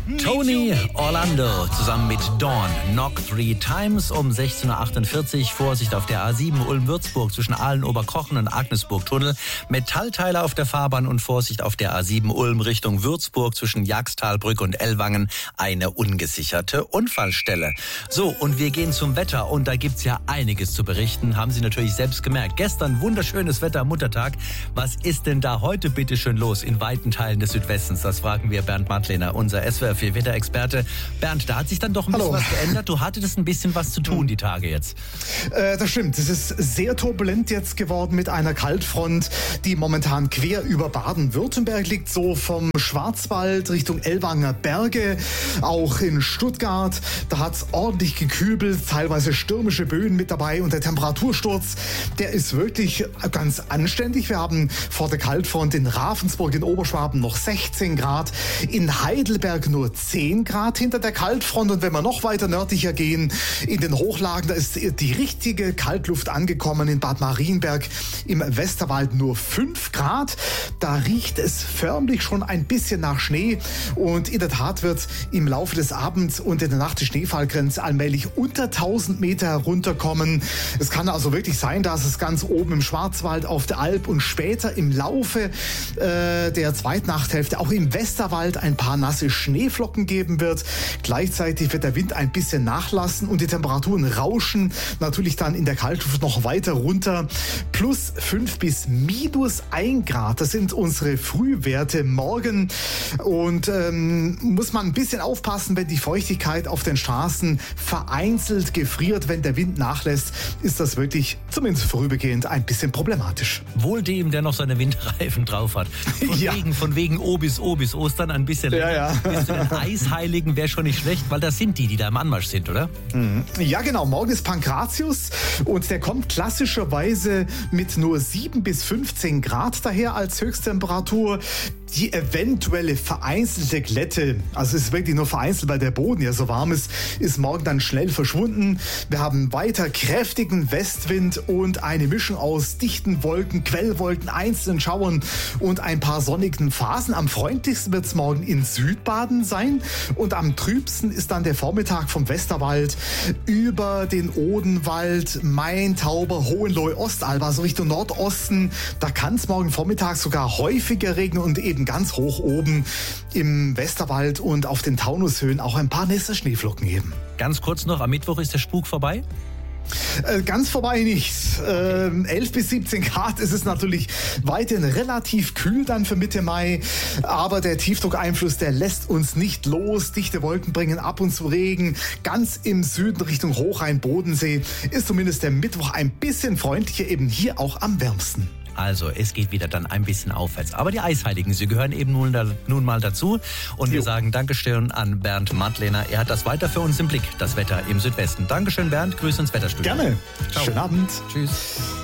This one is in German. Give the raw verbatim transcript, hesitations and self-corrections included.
Tony Orlando zusammen mit Dawn, Knock Three Times um sechzehn Uhr achtundvierzig. Vorsicht auf der A sieben Ulm-Würzburg zwischen Aalen-Oberkochen und Agnesburg-Tunnel. Metallteile auf der Fahrbahn und Vorsicht auf der A sieben Ulm Richtung Würzburg zwischen Jagstalbrücke und Ellwangen. Eine ungesicherte Unfallstelle. So, und wir gehen zum Wetter und da gibt's ja einiges zu berichten. Haben Sie natürlich selbst gemerkt. Gestern wunderschönes Wetter, Muttertag. Was ist denn da heute bitte schön los in weiten Teilen des Südwestens? Das fragen wir Bernd Madlener, unser S W R vier Wetterexperte. Bernd, da hat sich dann doch ein bisschen Hallo. was geändert. Du hattest ein bisschen was zu tun die Tage jetzt. Äh, das stimmt. Es ist sehr turbulent jetzt geworden mit einer Kaltfront, die momentan quer über Baden-Württemberg liegt, so vom Schwarzwald Richtung Ellwanger Berge, auch in Stuttgart. Da hat es ordentlich gekübelt, teilweise stürmische Böen mit dabei und der Temperatursturz, der ist wirklich ganz anständig. Wir haben vor der Kaltfront in Ravensburg in Oberschwaben noch sechzehn Grad, in Heidelberg nur zehn Grad hinter der Kaltfront und wenn wir noch weiter nördlicher gehen, in den Hochlagen, da ist die richtige Kaltluft angekommen in Bad Marienberg im Westerwald nur fünf Grad. Da riecht es förmlich schon ein bisschen nach Schnee und in der Tat wird im Laufe des Abends und in der Nacht die Schneefallgrenze allmählich unter tausend Meter herunterkommen. Es kann also wirklich sein, dass es ganz oben im Schwarzwald auf der Alp und später im Laufe äh, der zweiten Nachthälfte auch im Westerwald ein paar nasse Schneeflocken geben wird. Gleichzeitig wird der Wind ein bisschen nachlassen und die Temperaturen rauschen natürlich dann in der Kaltluft noch weiter runter. Plus fünf bis minus ein Grad. Das sind unsere Frühwerte morgen. Und ähm, muss man ein bisschen aufpassen, wenn die Feuchtigkeit auf den Straßen vereinzelt gefriert. Wenn der Wind nachlässt, ist das wirklich zumindest vorübergehend ein bisschen problematisch. Wohl dem, der noch seine Winterreifen drauf hat. Von, Ja. wegen, von wegen O bis O bis Ostern ein bisschen länger. Ja, ja. Bis zu den Eisheiligen wäre schon nicht schlecht, weil das sind die, die da im Anmarsch sind, oder? Ja, genau. Morgen ist Pankratius und der kommt klassischerweise mit nur sieben bis fünfzehn Grad daher als Höchsttemperatur. Die eventuelle vereinzelte Glätte, also es ist wirklich nur vereinzelt, weil der Boden ja so warm ist, ist morgen dann schnell verschwunden. Wir haben weiter kräftigen Westwind und eine Mischung aus dichten Wolken, Quellwolken, einzelnen Schauern und ein paar sonnigen Phasen. Am freundlichsten wird es morgen in Südbaden sein und am trübsten ist dann der Vormittag vom Westerwald über den Odenwald, Main, Tauber, Hohenlohe, Ostalb, also Richtung Nordosten. Da kann es morgen Vormittag sogar häufiger regnen und eben ganz hoch oben im Westerwald und auf den Taunushöhen auch ein paar nässe Schneeflocken geben. Ganz kurz noch, am Mittwoch ist der Spuk vorbei? Äh, ganz vorbei nicht. Ähm, elf bis siebzehn Grad ist es natürlich weiterhin relativ kühl dann für Mitte Mai. Aber der Tiefdruckeinfluss, der lässt uns nicht los. Dichte Wolken bringen ab und zu Regen. Ganz im Süden Richtung Hochrhein-Bodensee ist zumindest der Mittwoch ein bisschen freundlicher, eben hier auch am wärmsten. Also, es geht wieder dann ein bisschen aufwärts. Aber die Eisheiligen, sie gehören eben nun, da, nun mal dazu. Und wir Jo. sagen Dankeschön an Bernd Madlener. Er hat das weiter für uns im Blick, das Wetter im Südwesten. Dankeschön, Bernd. Grüße ins Wetterstudio. Gerne. Ciao. Schönen Abend. Tschüss.